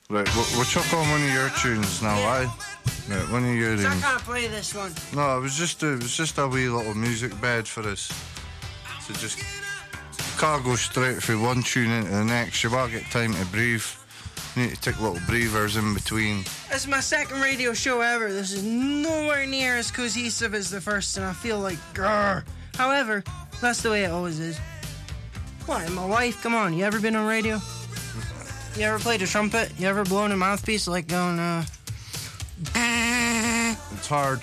Right, we'll chuck on one of your tunes now, aye? Right, one of your I tunes. can't play this one. No, it was just a wee little music bed for us. So just can't go straight from one tune into the next. You won't get time to breathe. You need to take little breathers in between. This is my second radio show ever. This is nowhere near as cohesive as the first, and I feel like grrr. However, that's the way it always is. What, my wife? Come on, you ever been on radio? You ever played a trumpet? You ever blown a mouthpiece like going, It's hard.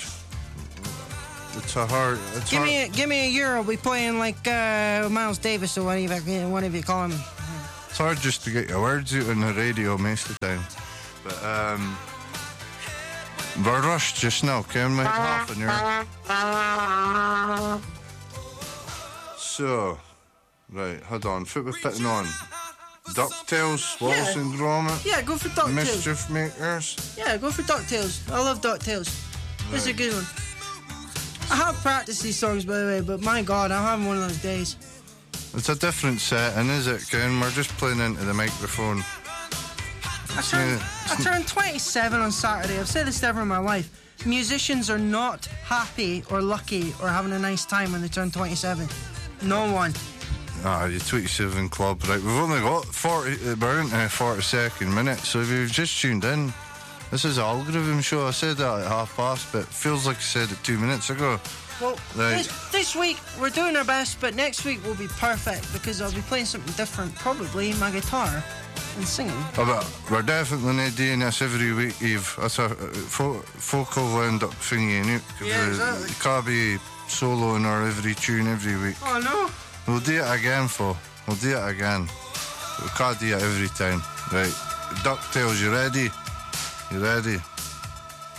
Give me a year. I'll be playing like Miles Davis or whatever you call him. It's hard just to get your words out on the radio most of the time. But we're rushed just now, Ken. It's half an hour. So, right, hold on. What we're putting on? DuckTales, Wallace and Gromit. Yeah, go for DuckTales. Mischief Makers. Yeah, go for DuckTales. I love DuckTales. This is a good one. I have practiced these songs, by the way, but my God, I'm having one of those days. It's a different setting, is it, Ken? We're just playing into the microphone. I turned 27 on Saturday. I've said this to everyone in my life. Musicians are not happy or lucky or having a nice time when they turn 27. No one. You're 27 club, right? We've only got 40, we're into 42nd minute, so if you've just tuned in, this is the Algorithm Show. I said that at 1:30, but it feels like I said it 2 minutes ago. Well, right. this week we're doing our best, but next week will be perfect because I'll be playing something different, probably my guitar and singing. Oh, but we're definitely not doing this every week, Eve. That's a folk will end up thinking it. Yeah, exactly. You can't be soloing or every tune every week. Oh, no. We'll do it again, We'll do it again. We can't do it every time. Right. DuckTales, you ready? You ready?